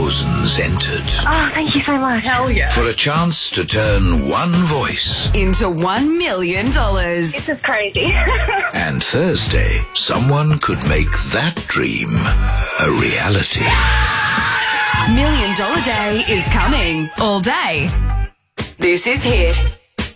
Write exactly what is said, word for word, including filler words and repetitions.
thousands entered. Oh, thank you so much. Hell yeah. For a chance to turn one voice into one million dollars. This is crazy. And Thursday, someone could make that dream a reality. Million Dollar Day is coming all day. This is Hit.